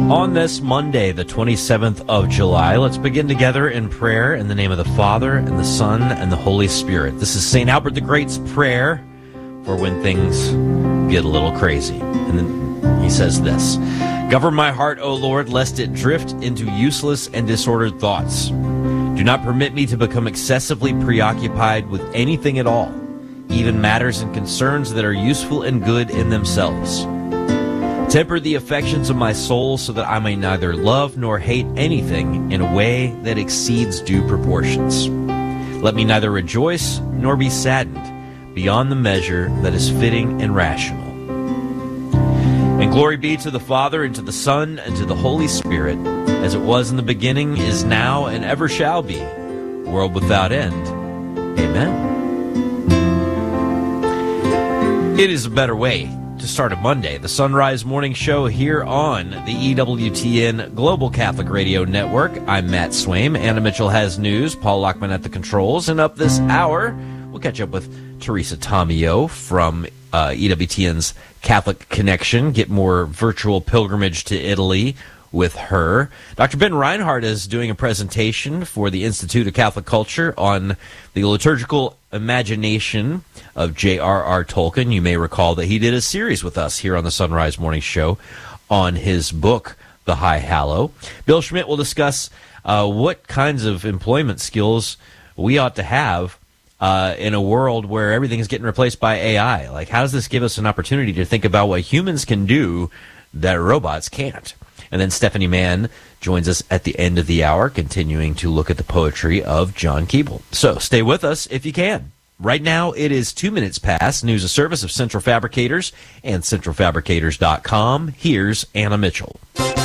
On this Monday, the 27th of July, let's begin together in prayer in the name of the Father, and the Son, and the Holy Spirit. This is St. Albert the Great's prayer for when things get a little crazy. And then he says this: "Govern my heart, O Lord, lest it drift into useless and disordered thoughts. Do not permit me to become excessively preoccupied with anything at all, even matters and concerns that are useful and good in themselves. Temper the affections of my soul so that I may neither love nor hate anything in a way that exceeds due proportions. Let me neither rejoice nor be saddened beyond the measure that is fitting and rational. And glory be to the Father, and to the Son, and to the Holy Spirit, as it was in the beginning, is now, and ever shall be, world without end. Amen." It is a better way to start a Monday. The Sunrise Morning Show here on the EWTN Global Catholic Radio Network. I'm Matt Swaim. Anna Mitchell has news. Paul Lockman at the controls. And up this hour, we'll catch up with Teresa Tomeo from EWTN's Catholic Connection. Get more virtual pilgrimage to Italy with her. Dr. Ben Reinhardt is doing a presentation for the Institute of Catholic Culture on the liturgical imagination of J.R.R. Tolkien. You may recall that he did a series with us here on the Sunrise Morning Show on his book, The High Hallow. Bill Schmidt will discuss what kinds of employment skills we ought to have in a world where everything is getting replaced by AI. Like, how does this give us an opportunity to think about what humans can do that robots can't? And then Stephanie Mann joins us at the end of the hour, continuing to look at the poetry of John Keeble. So stay with us if you can. Right now, it is 2 minutes past. News a service of Central Fabricators and centralfabricators.com. Here's Anna Mitchell.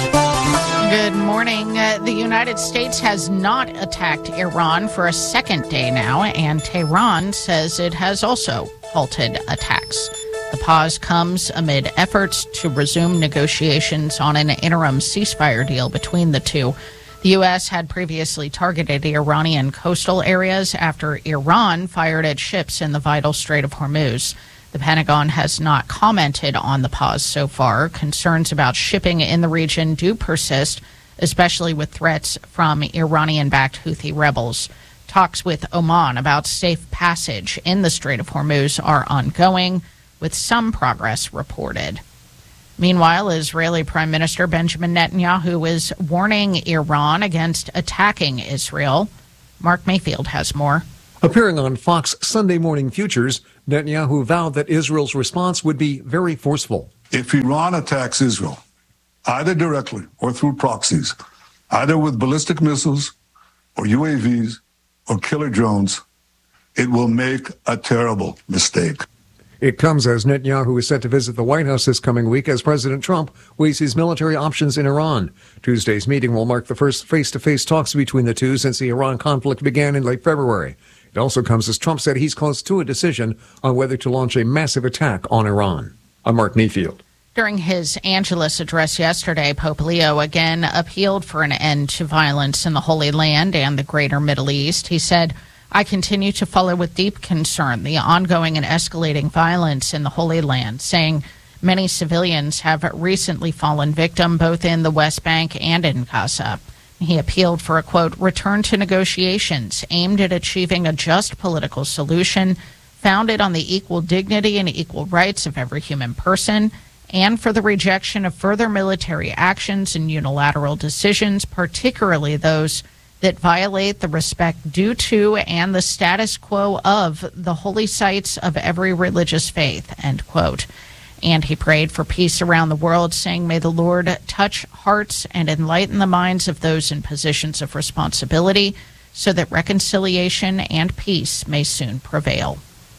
Good morning. The United States has not attacked Iran for a second day now, and Tehran says it has also halted attacks. The pause comes amid efforts to resume negotiations on an interim ceasefire deal between the two. The U.S. had previously targeted Iranian coastal areas after Iran fired at ships in the vital Strait of Hormuz. The Pentagon has not commented on the pause so far. Concerns about shipping in the region do persist, especially with threats from Iranian-backed Houthi rebels. Talks with Oman about safe passage in the Strait of Hormuz are ongoing, with some progress reported. Meanwhile, Israeli Prime Minister Benjamin Netanyahu is warning Iran against attacking Israel. Mark Mayfield has more. Appearing on Fox Sunday Morning Futures, Netanyahu vowed that Israel's response would be very forceful. If Iran attacks Israel, either directly or through proxies, either with ballistic missiles or UAVs or killer drones, it will make a terrible mistake. It comes as Netanyahu is set to visit the White House this coming week as President Trump weighs his military options in Iran. Tuesday's meeting will mark the first face-to-face talks between the two since the Iran conflict began in late February. It also comes as Trump said he's close to a decision on whether to launch a massive attack on Iran. I'm Mark Mayfield. During his Angelus address yesterday, Pope Leo again appealed for an end to violence in the Holy Land and the greater Middle East. He said, "I continue to follow with deep concern the ongoing and escalating violence in the Holy Land," saying many civilians have recently fallen victim both in the West Bank and in Gaza. He appealed for a, quote, return to negotiations aimed at achieving a just political solution founded on the equal dignity and equal rights of every human person, and for the rejection of further military actions and unilateral decisions, particularly those that violate the respect due to and the status quo of the holy sites of every religious faith, end quote. And he prayed for peace around the world, saying, "May the Lord touch hearts and enlighten the minds of those in positions of responsibility so that reconciliation and peace may soon prevail."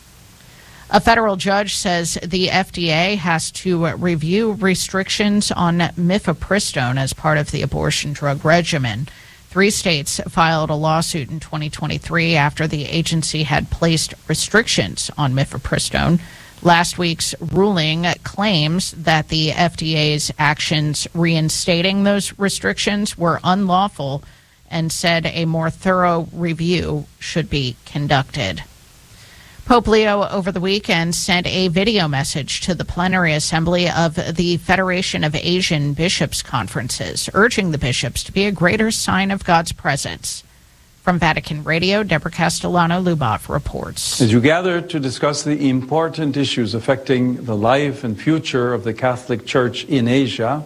A federal judge says the FDA has to review restrictions on mifepristone as part of the abortion drug regimen. 3 states filed a lawsuit in 2023 after the agency had placed restrictions on mifepristone. Last week's ruling claims that the FDA's actions reinstating those restrictions were unlawful and said a more thorough review should be conducted. Pope Leo over the weekend sent a video message to the plenary assembly of the Federation of Asian Bishops' Conferences, urging the bishops to be a greater sign of God's presence. From Vatican Radio, Deborah Castellano-Lubov reports. As you gather to discuss the important issues affecting the life and future of the Catholic Church in Asia,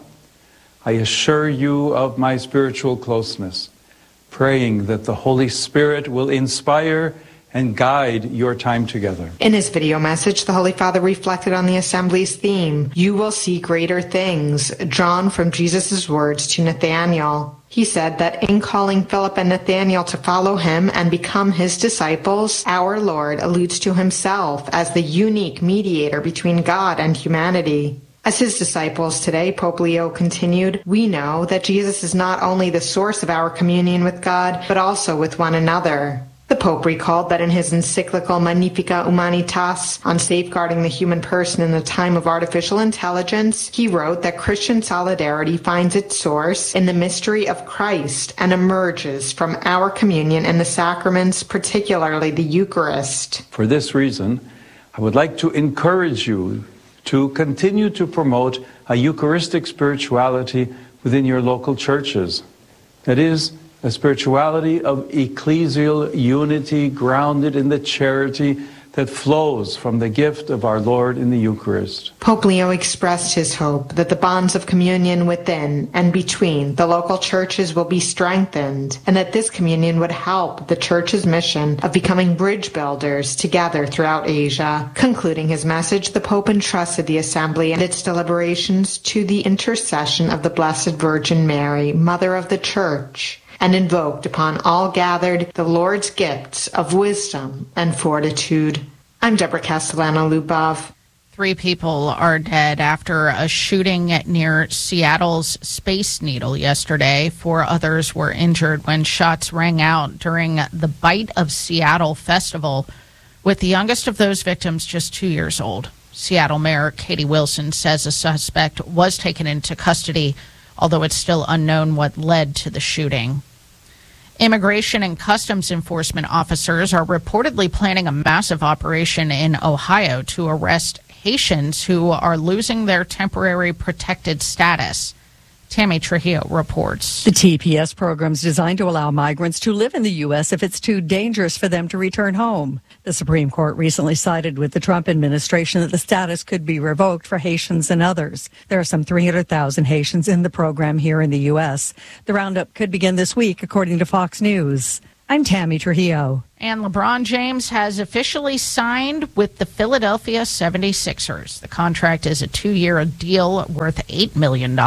I assure you of my spiritual closeness, praying that the Holy Spirit will inspire and guide your time together. In his video message, the Holy Father reflected on the Assembly's theme, "You will see greater things," drawn from Jesus' words to Nathanael. He said that in calling Philip and Nathanael to follow him and become his disciples, our Lord alludes to himself as the unique mediator between God and humanity. As his disciples today, Pope Leo continued, we know that Jesus is not only the source of our communion with God, but also with one another. The Pope recalled that in his encyclical Magnificat Humanitas on safeguarding the human person in the time of artificial intelligence, he wrote that Christian solidarity finds its source in the mystery of Christ and emerges from our communion in the sacraments, particularly the Eucharist. For this reason, I would like to encourage you to continue to promote a Eucharistic spirituality within your local churches. That is, a spirituality of ecclesial unity grounded in the charity that flows from the gift of our Lord in the Eucharist. Pope Leo expressed his hope that the bonds of communion within and between the local churches will be strengthened, and that this communion would help the Church's mission of becoming bridge builders together throughout Asia. Concluding his message, the Pope entrusted the Assembly and its deliberations to the intercession of the Blessed Virgin Mary, Mother of the Church, and invoked upon all gathered the Lord's gifts of wisdom and fortitude. I'm Deborah Castellano-Lubov. 3 people are dead after a shooting near Seattle's Space Needle yesterday. 4 others were injured when shots rang out during the Bite of Seattle festival, with the youngest of those victims just 2 years old. Seattle Mayor Katie Wilson says a suspect was taken into custody, although it's still unknown what led to the shooting. Immigration and Customs Enforcement officers are reportedly planning a massive operation in Ohio to arrest Haitians who are losing their temporary protected status. Tammy Trujillo reports. The TPS program is designed to allow migrants to live in the U.S. if it's too dangerous for them to return home. The Supreme Court recently sided with the Trump administration that the status could be revoked for Haitians and others. There are some 300,000 Haitians in the program here in the U.S. The roundup could begin this week, according to Fox News. I'm Tammy Trujillo. And LeBron James has officially signed with the Philadelphia 76ers. The contract is a 2-year deal worth $8 million.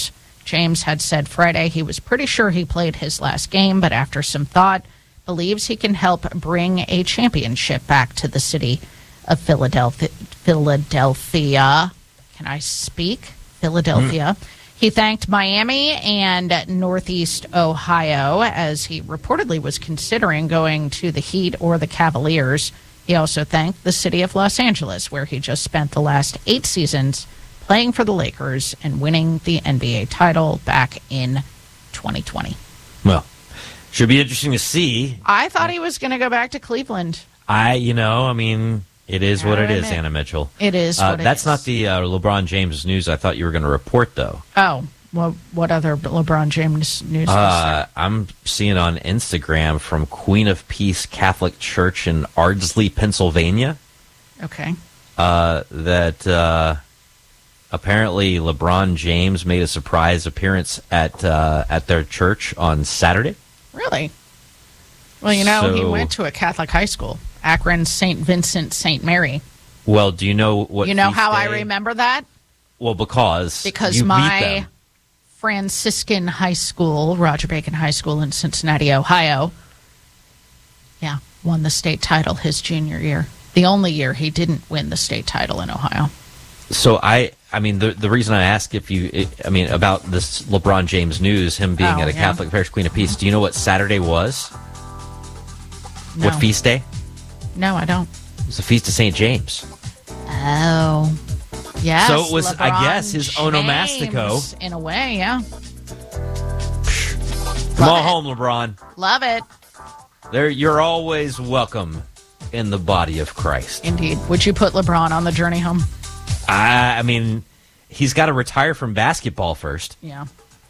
James had said Friday he was pretty sure he played his last game, but after some thought, believes he can help bring a championship back to the city of Philadelphia. Can I speak? Philadelphia. He thanked Miami and Northeast Ohio as he reportedly was considering going to the Heat or the Cavaliers. He also thanked the city of Los Angeles, where he just spent the last 8 seasons playing for the Lakers and winning the NBA title back in 2020. Well, should be interesting to see. I thought he was going to go back to Cleveland. It is what it is, Anna Mitchell. It is what it is. That's not the LeBron James news I thought you were going to report, though. Oh, well, what other LeBron James news is there? I'm seeing on Instagram from Queen of Peace Catholic Church in Ardsley, Pennsylvania. Okay. That apparently LeBron James made a surprise appearance at their church on Saturday. Really? Well, he went to a Catholic high school. Akron St. Vincent St. Mary. Well, do you know what? You know how I remember that? Well, because you my beat them. Franciscan high school, Roger Bacon High School in Cincinnati, Ohio, won the state title his junior year. The only year he didn't win the state title in Ohio. So the reason I ask about this LeBron James news, him being at a Catholic parish, Queen of Peace. Do you know what Saturday was? No. What feast day? No, I don't. It was the Feast of St. James. Oh. Yes. So it was, LeBron I guess, his onomastico. James, in a way, yeah. Come on home, LeBron. Love it. You're always welcome in the body of Christ. Indeed. Would you put LeBron on the journey home? I mean, he's got to retire from basketball first. Yeah.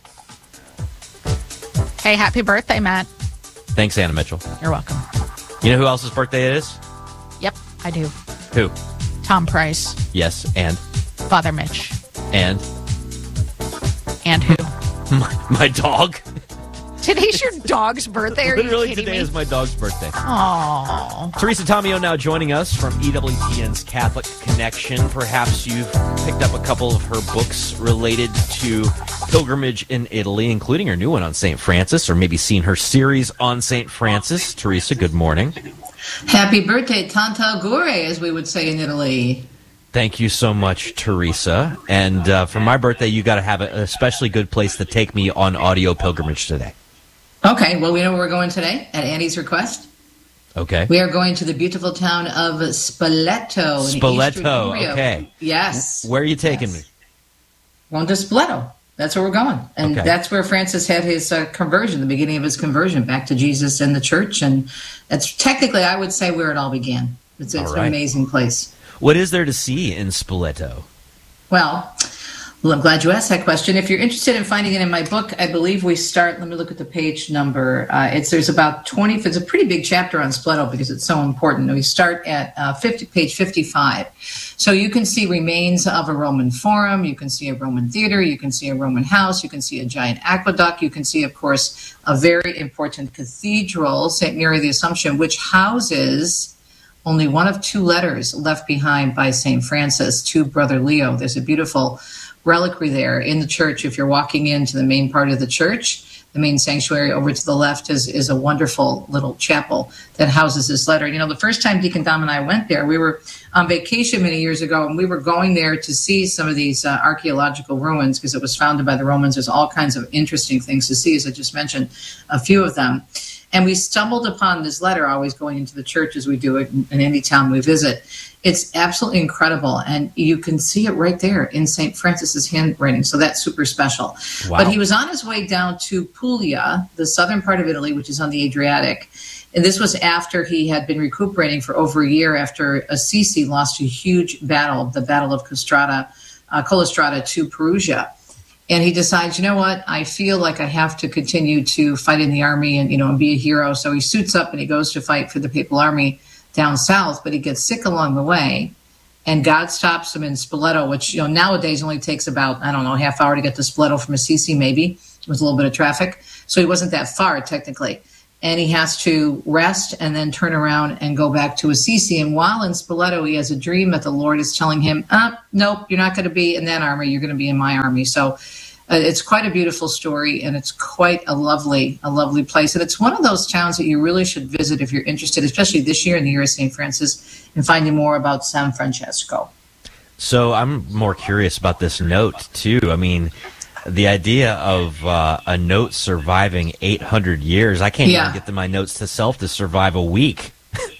Hey, happy birthday, Matt. Thanks, Anna Mitchell. You're welcome. You know who else's birthday it is? Yep, I do. Who? Tom Price. Yes, and? Father Mitch. And? And who? My dog. Today's your dog's birthday? Are Literally you kidding today me? is my dog's birthday. Aww. Teresa Tomeo now joining us from EWTN's Catholic Connection. Perhaps you've picked up a couple of her books related to pilgrimage in Italy, including her new one on St. Francis, or maybe seen her series on St. Francis. Teresa, good morning. Happy birthday, Tanta Augure, as we would say in Italy. Thank you so much, Teresa. And for my birthday, you got to have an especially good place to take me on audio pilgrimage today. Okay, well, we know where we're going today, at Annie's request. Okay. We are going to the beautiful town of Spoleto. Spoleto, okay. Yes. Where are you taking me? Going to Spoleto. That's where we're going. And that's where Francis had his conversion, the beginning of his conversion back to Jesus and the church. And that's technically, I would say, where it all began. It's an amazing place. What is there to see in Spoleto? Well, I'm glad you asked that question. If you're interested in finding it in my book, I believe we start, let me look at the page number. There's about 20, it's a pretty big chapter on Spoleto because it's so important. We start at page 55. So you can see remains of a Roman forum, you can see a Roman theater, you can see a Roman house, you can see a giant aqueduct, you can see, of course, a very important cathedral, St. Mary the Assumption, which houses only one of two letters left behind by St. Francis to Brother Leo. There's a beautiful reliquary there in the church. If you're walking into the main part of the church, the main sanctuary over to the left is a wonderful little chapel that houses this letter. You know, the first time Deacon Dom and I went there, we were on vacation many years ago, and we were going there to see some of these archaeological ruins because it was founded by the Romans. There's all kinds of interesting things to see, as I just mentioned, a few of them. And we stumbled upon this letter, always going into the church as we do it in any town we visit. It's absolutely incredible, and you can see it right there in St. Francis's handwriting, so that's super special. Wow. But he was on his way down to Puglia, the southern part of Italy, which is on the Adriatic, and this was after he had been recuperating for over a year after Assisi lost a huge battle, the Battle of Collestrata to Perugia. And he decides, you know what, I feel like I have to continue to fight in the army and, and be a hero. So he suits up and he goes to fight for the Papal Army down south, but he gets sick along the way. And God stops him in Spoleto, which, nowadays only takes about, a half hour to get to Spoleto from Assisi, maybe. With a little bit of traffic. So he wasn't that far, technically. And he has to rest and then turn around and go back to Assisi. And while in Spoleto, he has a dream that the Lord is telling him, nope, you're not going to be in that army. You're going to be in my army. So it's quite a beautiful story, and it's quite a lovely place. And it's one of those towns that you really should visit if you're interested, especially this year in the year of St. Francis, in finding more about San Francesco. So I'm more curious about this note, too. I mean, the idea of a note surviving 800 years, I can't even get my notes to self to survive a week.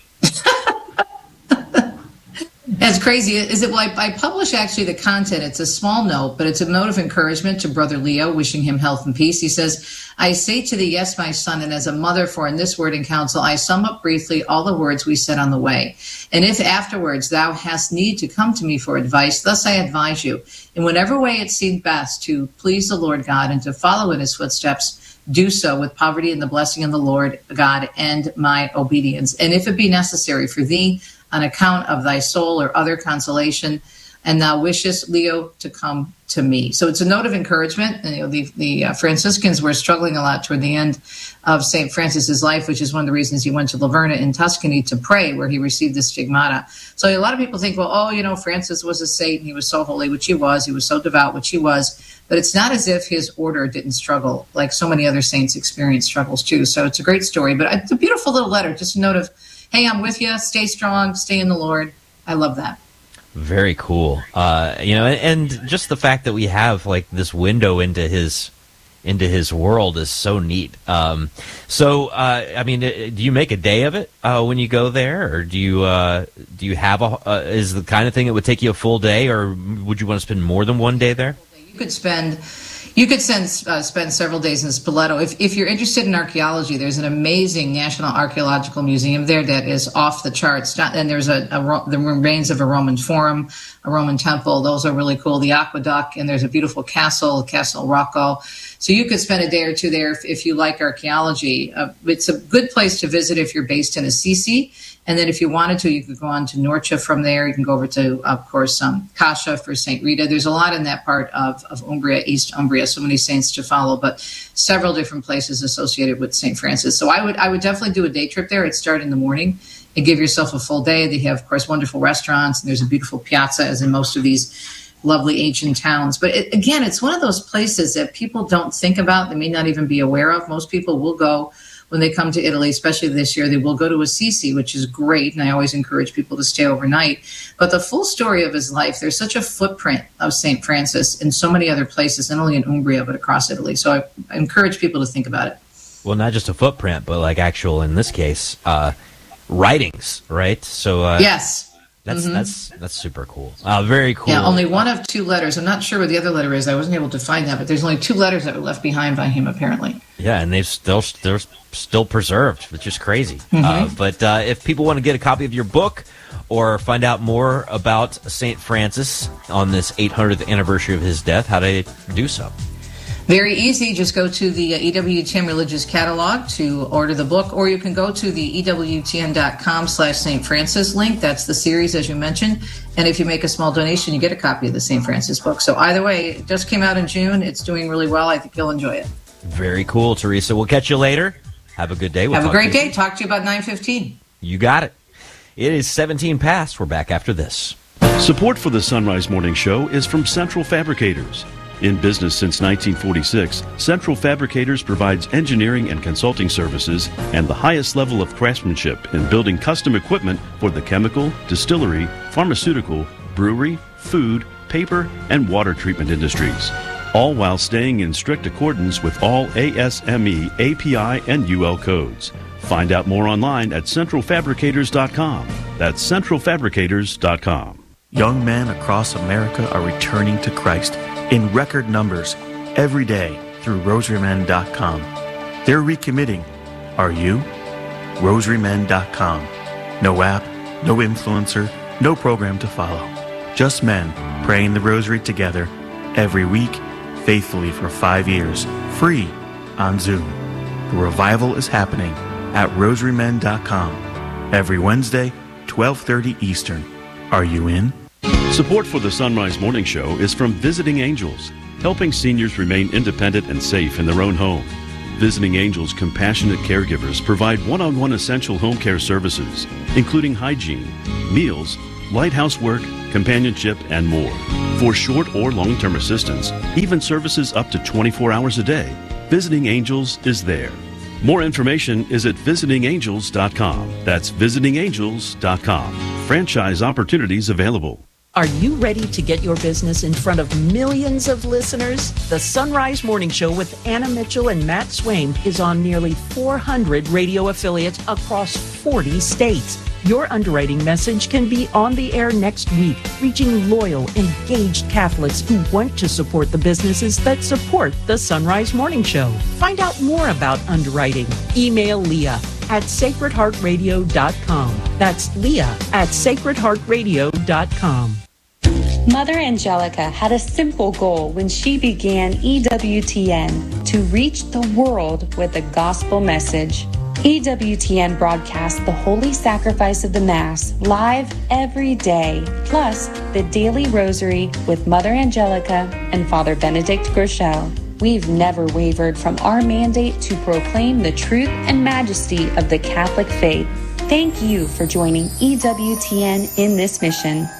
That's crazy. I publish actually the content. It's a small note, but it's a note of encouragement to Brother Leo, wishing him health and peace. He says, I say to thee, yes, my son, and as a mother, for in this word in counsel, I sum up briefly all the words we said on the way. And if afterwards thou hast need to come to me for advice, thus I advise you, in whatever way it seemed best to please the Lord God and to follow in his footsteps, do so with poverty and the blessing of the Lord God and my obedience. And if it be necessary for thee, on account of thy soul or other consolation, and thou wishest, Leo, to come to me. So it's a note of encouragement. And, the Franciscans were struggling a lot toward the end of St. Francis's life, which is one of the reasons he went to Laverna in Tuscany to pray, where he received the stigmata. So a lot of people think, well, Francis was a saint, and he was so holy, which he was so devout, which he was. But it's not as if his order didn't struggle, like so many other saints experienced struggles too. So it's a great story, but it's a beautiful little letter, just a note of, hey, I'm with you. Stay strong. Stay in the Lord. I love that. Very cool. And just the fact that we have like this window into his world is so neat. Do you make a day of it when you go there, or do you have is the kind of thing that would take you a full day, or would you want to spend more than one day there? You could spend, You could spend several days in Spoleto. If you're interested in archaeology, there's an amazing National Archaeological Museum there that is off the charts. And there's the remains of a Roman forum, a Roman temple. Those are really cool. The aqueduct, and there's a beautiful castle, Castle Rocco. So you could spend a day or two there if you like archaeology. It's a good place to visit if you're based in Assisi. And then if you wanted to, you could go on to Norcia from there. You can go over to, of course, Cascia for St. Rita. There's a lot in that part of Umbria, East Umbria, so many saints to follow, but several different places associated with St. Francis. So I would definitely do a day trip there. It'd start in the morning and give yourself a full day. They have, of course, wonderful restaurants, and there's a beautiful piazza, as in most of these lovely ancient towns. But again, it's one of those places that people don't think about. They may not even be aware of. Most people will go when they come to Italy, especially this year. They will go to Assisi, which is great, and I always encourage people to stay overnight. But the full story of his life, there's such a footprint of St. Francis in so many other places, not only in Umbria, but across Italy. So I encourage people to think about it. Well, not just a footprint, but like actual, in this case, writings, right? So yes. That's super cool. Very cool. Yeah, only one of 2 letters. I'm not sure what the other letter is. I wasn't able to find that, but there's only 2 letters that were left behind by him, apparently. Yeah, and they're still preserved, which is crazy. But if people want to get a copy of your book or find out more about St. Francis on this 800th anniversary of his death, how do they do so? Very easy. Just go to the EWTN Religious Catalog to order the book, or you can go to the EWTN.com/St. Francis link. That's the series, as you mentioned. And if you make a small donation, you get a copy of the St. Francis book. So either way, it just came out in June. It's doing really well. I think you'll enjoy it. Very cool, Teresa. We'll catch you later. Have a good day. Have a great day. Talk to you about 9:15. You got it. It is 17 past. We're back after this. Support for the Sunrise Morning Show is from Central Fabricators. In business since 1946, Central Fabricators provides engineering and consulting services and the highest level of craftsmanship in building custom equipment for the chemical, distillery, pharmaceutical, brewery, food, paper, and water treatment industries, all while staying in strict accordance with all ASME, API, and UL codes. Find out more online at centralfabricators.com. That's centralfabricators.com. Young men across America are returning to Christ in record numbers every day through rosarymen.com. They're recommitting. Are you? rosarymen.com. No app, no influencer, no program to follow. Just men praying the rosary together every week, faithfully for 5 years, free on Zoom. The revival is happening at rosarymen.com every Wednesday, 12:30 Eastern. Are you in? Support for the Sunrise Morning Show is from Visiting Angels, helping seniors remain independent and safe in their own home. Visiting Angels compassionate caregivers provide one-on-one essential home care services, including hygiene, meals, light housework, companionship, and more. For short or long-term assistance, even services up to 24 hours a day, Visiting Angels is there. More information is at visitingangels.com. That's visitingangels.com. Franchise opportunities available. Are you ready to get your business in front of millions of listeners? The Sunrise Morning Show with Anna Mitchell and Matt Swaim is on nearly 400 radio affiliates across 40 states. Your underwriting message can be on the air next week, reaching loyal, engaged Catholics who want to support the businesses that support the Sunrise Morning Show. Find out more about underwriting. Email Leah at sacredheartradio.com. That's Leah at sacredheartradio.com. Mother Angelica had a simple goal when she began EWTN: to reach the world with the gospel message. EWTN broadcasts the Holy Sacrifice of the Mass live every day, plus the Daily Rosary with Mother Angelica and Father Benedict Groeschel. We've never wavered from our mandate to proclaim the truth and majesty of the Catholic faith. Thank you for joining EWTN in this mission.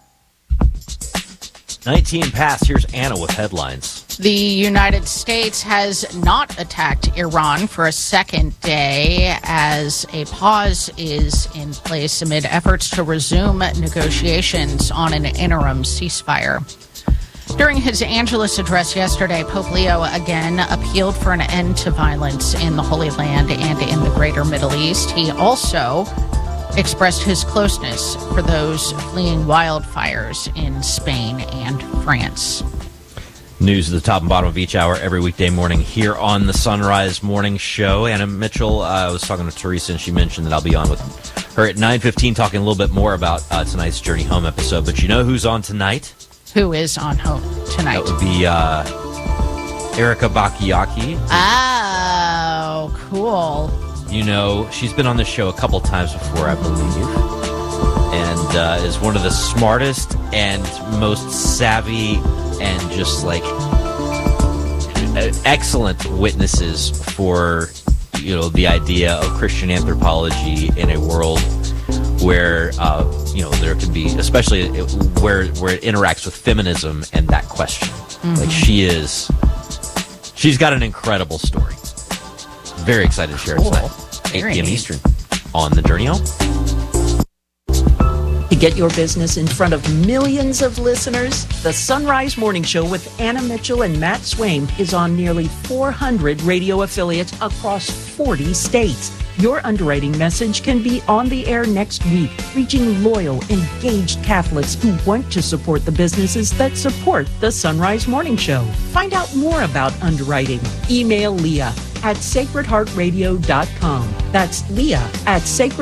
19 past. Here's Anna with headlines. The United States has not attacked Iran for a second day as a pause is in place amid efforts to resume negotiations on an interim ceasefire. During his Angelus address yesterday, Pope Leo again appealed for an end to violence in the Holy Land and in the greater Middle East. He also expressed his closeness for those fleeing wildfires in Spain and France. News at the top and bottom of each hour every weekday morning here on the Sunrise Morning Show. Anna Mitchell, I was talking to Teresa, and she mentioned that I'll be on with her at 9:15 talking a little bit more about tonight's Journey Home episode. But you know who's on tonight? Who is on home tonight? That would be Erica Bakayaki. Oh, cool. You know, she's been on the show a couple times before, I believe, and is one of the smartest and most savvy and just like excellent witnesses for, you know, the idea of Christian anthropology in a world where you know, there can be, especially where it interacts with feminism and that question. Mm-hmm. Like she's got an incredible story. Very excited to share it tonight. 8 p.m. Eastern on The Journey Home. To get your business in front of millions of listeners, the Sunrise Morning Show with Anna Mitchell and Matt Swaim is on nearly 400 radio affiliates across 40 states. Your underwriting message can be on the air next week, reaching loyal, engaged Catholics who want to support the businesses that support the Sunrise Morning Show. Find out more about underwriting. Email Leah at sacredheartradio.com. That's Leah at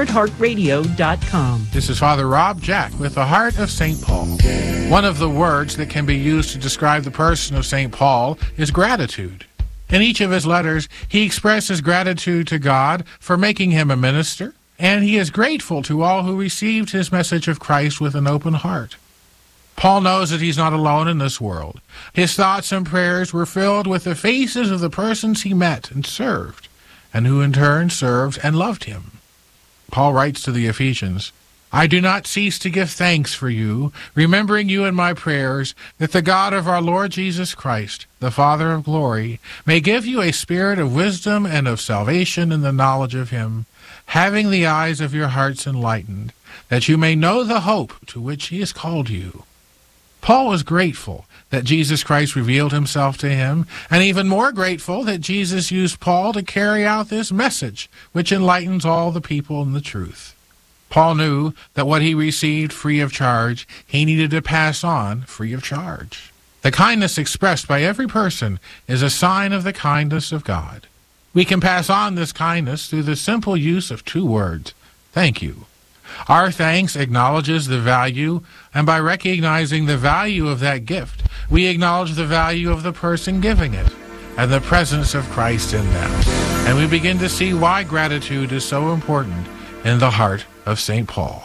sacredheartradio.com. This is Father Rob Jack with the Heart of St. Paul. One of the words that can be used to describe the person of St. Paul is gratitude. In each of his letters, he expresses gratitude to God for making him a minister, and he is grateful to all who received his message of Christ with an open heart. Paul knows that he's not alone in this world. His thoughts and prayers were filled with the faces of the persons he met and served, and who in turn served and loved him. Paul writes to the Ephesians, I do not cease to give thanks for you, remembering you in my prayers, that the God of our Lord Jesus Christ, the Father of glory, may give you a spirit of wisdom and of salvation in the knowledge of him, having the eyes of your hearts enlightened, that you may know the hope to which he has called you. Paul was grateful that Jesus Christ revealed himself to him, and even more grateful that Jesus used Paul to carry out this message, which enlightens all the people in the truth. Paul knew that what he received free of charge, he needed to pass on free of charge. The kindness expressed by every person is a sign of the kindness of God. We can pass on this kindness through the simple use of 2 words, thank you. Our thanks acknowledges the value, and by recognizing the value of that gift, we acknowledge the value of the person giving it and the presence of Christ in them. And we begin to see why gratitude is so important in the heart of St. Paul.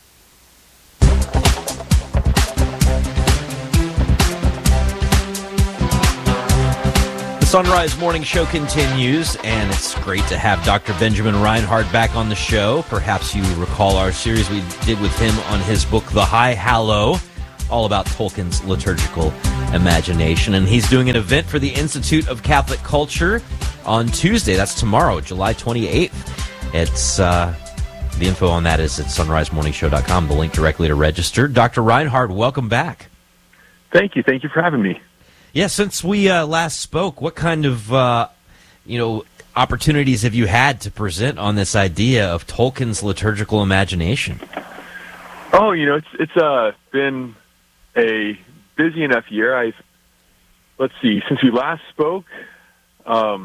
The Sunrise Morning Show continues, and it's great to have Dr. Benjamin Reinhard back on the show. Perhaps you recall our series we did with him on his book, The High Hallow, all about Tolkien's liturgical imagination. And he's doing an event for the Institute of Catholic Culture on Tuesday. That's tomorrow, July 28th. It's the info on that is at sunrisemorningshow.com, the link directly to register. Dr. Reinhard, welcome back. Thank you. Thank you for having me. Yeah, since we last spoke, what kind of opportunities have you had to present on this idea of Tolkien's liturgical imagination? Oh, it's been a busy enough year. Let's see, since we last spoke, I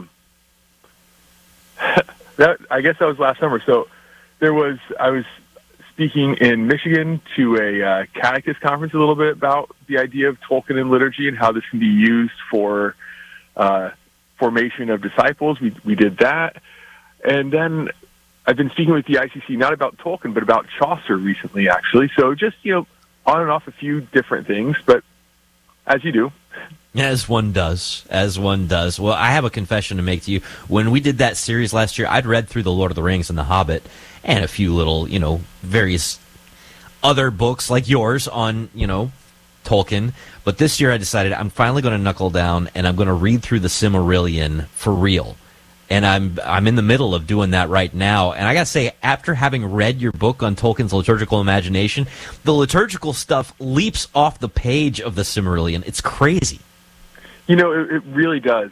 guess that was last summer. So I was speaking in Michigan to a catechist conference a little bit about the idea of Tolkien and liturgy and how this can be used for formation of disciples. We did that. And then I've been speaking with the ICC, not about Tolkien, but about Chaucer recently, actually. So just, on and off a few different things, but as you do. As one does. Well, I have a confession to make to you. When we did that series last year, I'd read through The Lord of the Rings and The Hobbit and a few little, various other books like yours on, Tolkien. But this year I decided I'm finally going to knuckle down and I'm going to read through the Silmarillion for real. And I'm in the middle of doing that right now. And I got to say, after having read your book on Tolkien's liturgical imagination, the liturgical stuff leaps off the page of the Silmarillion. It's crazy. It really does.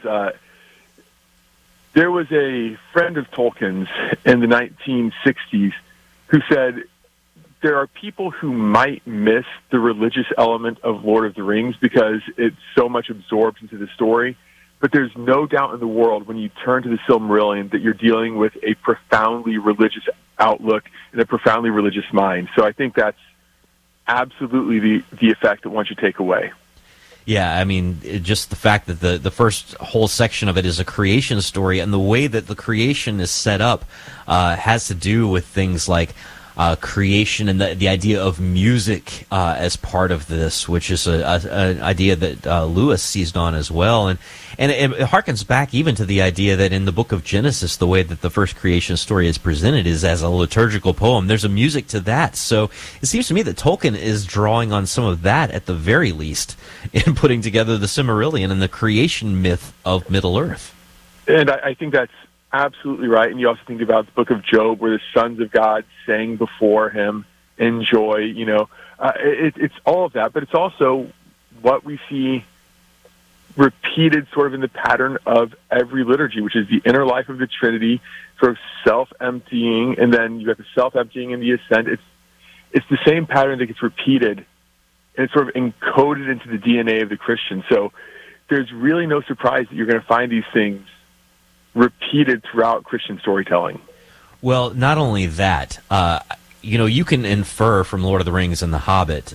There was a friend of Tolkien's in the 1960s who said there are people who might miss the religious element of Lord of the Rings because it's so much absorbed into the story. But there's no doubt in the world when you turn to the Silmarillion that you're dealing with a profoundly religious outlook and a profoundly religious mind. So I think that's absolutely the effect that one should take away. Yeah, I mean, just the fact that the first whole section of it is a creation story, and the way that the creation is set up has to do with things like creation and the idea of music as part of this, which is an idea that Lewis seized on as well. And it harkens back even to the idea that in the book of Genesis, the way that the first creation story is presented is as a liturgical poem. There's a music to that. So it seems to me that Tolkien is drawing on some of that at the very least in putting together the Silmarillion and the creation myth of Middle-earth. And I think that's absolutely right. And you also think about the book of Job where the sons of God sang before him in joy. You know, it's all of that, but it's also what we see repeated sort of in the pattern of every liturgy, which is the inner life of the Trinity, sort of self-emptying, and then you have the self-emptying and the ascent. It's the same pattern that gets repeated, and it's sort of encoded into the DNA of the Christian. So there's really no surprise that you're going to find these things repeated throughout Christian storytelling. Well, not only that, you can infer from Lord of the Rings and The Hobbit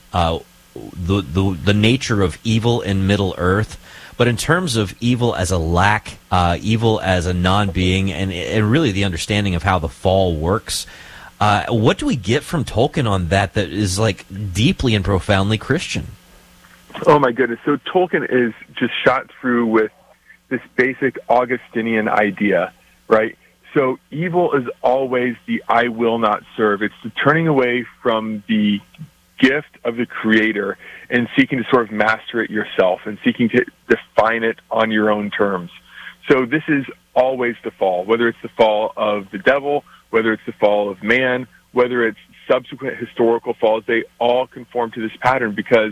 the nature of evil in Middle-earth, but in terms of evil as a lack, evil as a non-being, and really the understanding of how the fall works, what do we get from Tolkien on that is like deeply and profoundly Christian? Oh my goodness. So Tolkien is just shot through with this basic Augustinian idea, right? So evil is always the I will not serve. It's the turning away from the gift of the Creator and seeking to sort of master it yourself and seeking to define it on your own terms. So this is always the fall, whether it's the fall of the devil, whether it's the fall of man, whether it's subsequent historical falls, they all conform to this pattern because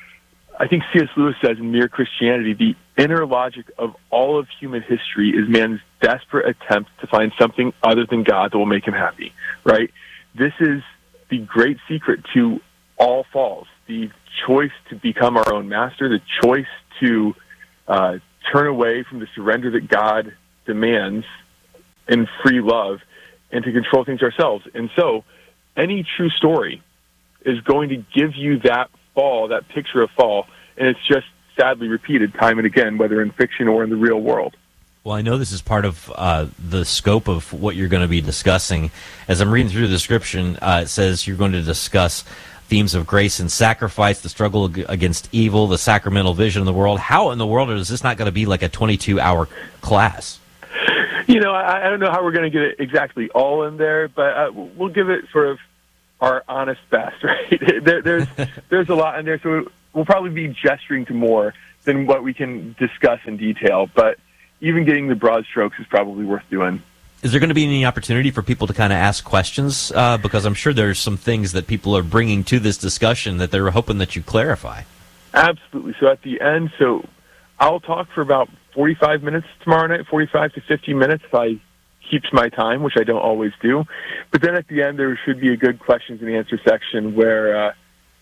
I think C.S. Lewis says in Mere Christianity, the inner logic of all of human history is man's desperate attempt to find something other than God that will make him happy, right? This is the great secret to all falls, the choice to become our own master, the choice to turn away from the surrender that God demands in free love and to control things ourselves. And so any true story is going to give you that fall, that picture of fall, and it's just sadly repeated time and again, whether in fiction or in the real world. Well, I know this is part of the scope of what you're going to be discussing. As I'm reading through the description, it says you're going to discuss themes of grace and sacrifice, the struggle against evil, the sacramental vision of the world. How in the world is this not going to be like a 22-hour class? You know, I don't know how we're going to get it exactly all in there, but we'll give it sort of our honest best, right? There's a lot in there, so we'll probably be gesturing to more than what we can discuss in detail, but even getting the broad strokes is probably worth doing. Is there going to be any opportunity for people to kind of ask questions? Because I'm sure there's some things that people are bringing to this discussion that they're hoping that you clarify. Absolutely. So at the end, I'll talk for about 45 minutes tomorrow night, 45 to 50 minutes if I keeps my time, which I don't always do. But then at the end, there should be a good questions and answer section where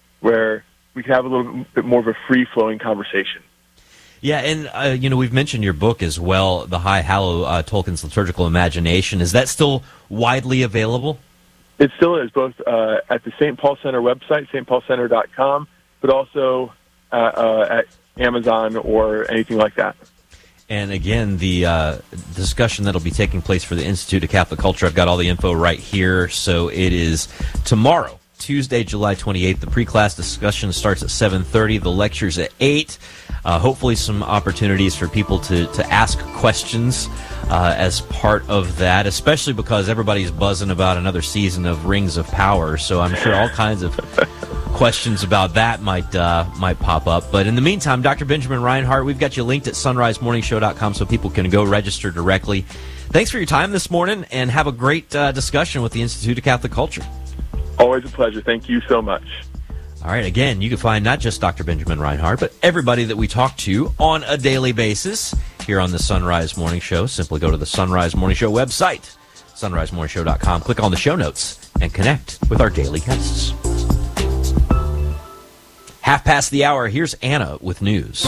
we can have a little bit more of a free-flowing conversation. Yeah, and we've mentioned your book as well, The High Hallow, Tolkien's Liturgical Imagination. Is that still widely available? It still is, both at the St. Paul Center website, stpaulcenter.com, but also at Amazon or anything like that. And again, the discussion that'll be taking place for the Institute of Catholic Culture, I've got all the info right here. So it is tomorrow, Tuesday, July 28th. The pre-class discussion starts at 7:30. The lecture's at 8. Hopefully some opportunities for people to ask questions as part of that, especially because everybody's buzzing about another season of Rings of Power. So I'm sure all kinds of questions about that might pop up. But in the meantime, Dr. Benjamin Reinhart, we've got you linked at sunrisemorningshow.com so people can go register directly. Thanks for your time this morning, and have a great discussion with the Institute of Catholic Culture. Always a pleasure. Thank you so much. All right, again, you can find not just Dr. Benjamin Reinhart, but everybody that we talk to on a daily basis here on the Sunrise Morning Show. Simply go to the Sunrise Morning Show website, sunrisemorningshow.com, click on the show notes, and connect with our daily guests. 1:30. Here's Anna with news.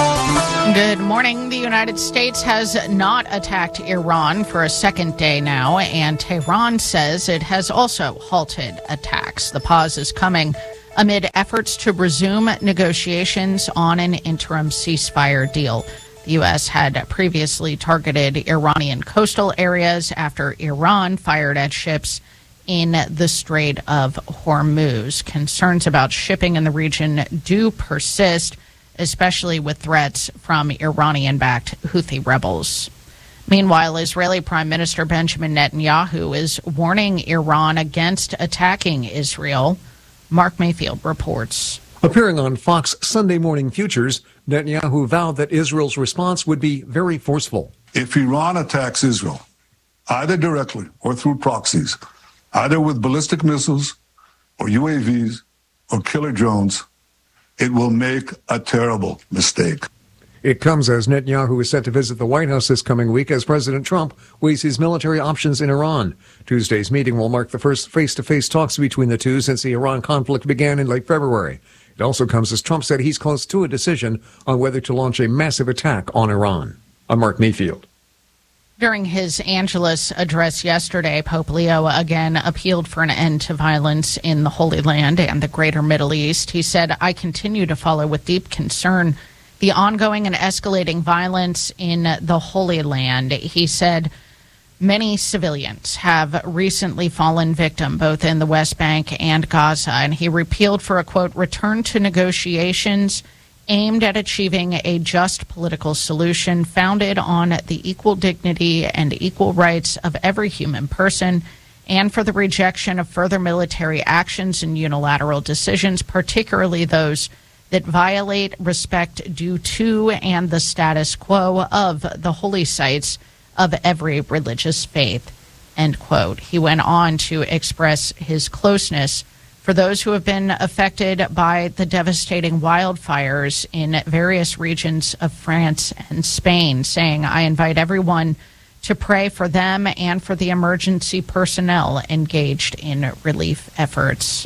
Good morning. The United States has not attacked Iran for a second day now, and Tehran says it has also halted attacks. The pause is coming amid efforts to resume negotiations on an interim ceasefire deal. The U.S. had previously targeted Iranian coastal areas after Iran fired at ships in the Strait of Hormuz. Concerns about shipping in the region do persist, especially with threats from Iranian-backed Houthi rebels. Meanwhile, Israeli Prime Minister Benjamin Netanyahu is warning Iran against attacking Israel. Mark Mayfield reports. Appearing on Fox Sunday Morning Futures, Netanyahu vowed that Israel's response would be very forceful. If Iran attacks Israel, either directly or through proxies, either with ballistic missiles or UAVs or killer drones, it will make a terrible mistake. It comes as Netanyahu is set to visit the White House this coming week as President Trump weighs his military options in Iran. Tuesday's meeting will mark the first face-to-face talks between the two since the Iran conflict began in late February. It also comes as Trump said he's close to a decision on whether to launch a massive attack on Iran. I'm Mark Mayfield. During his Angelus address yesterday, Pope Leo again appealed for an end to violence in the Holy Land and the greater Middle East. He said, I continue to follow with deep concern the ongoing and escalating violence in the Holy Land. He said, many civilians have recently fallen victim both in the West Bank and Gaza, and he appealed for a, quote, return to negotiations aimed at achieving a just political solution founded on the equal dignity and equal rights of every human person, and for the rejection of further military actions and unilateral decisions, particularly those that violate respect due to and the status quo of the holy sites of every religious faith, end quote. He went on to express his closeness for those who have been affected by the devastating wildfires in various regions of France and Spain, saying, I invite everyone to pray for them and for the emergency personnel engaged in relief efforts.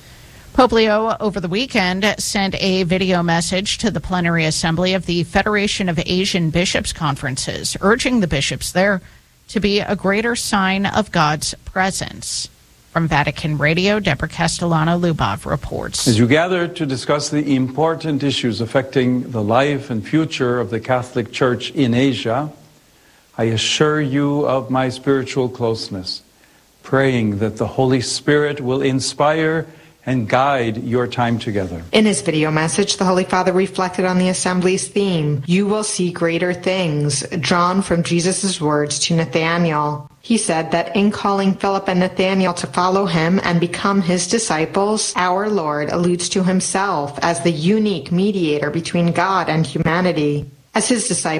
Pope Leo over the weekend sent a video message to the plenary assembly of the Federation of Asian Bishops' Conferences, urging the bishops there to be a greater sign of God's presence. From Vatican Radio, Deborah Castellano-Lubov reports. As you gather to discuss the important issues affecting the life and future of the Catholic Church in Asia, I assure you of my spiritual closeness, praying that the Holy Spirit will inspire and guide your time together. In his video message, the Holy Father reflected on the Assembly's theme, You will see greater things, drawn from Jesus' words to Nathanael. He said that in calling Philip and Nathanael to follow him and become his disciples, our Lord alludes to himself as the unique mediator between God and humanity. As his disciples,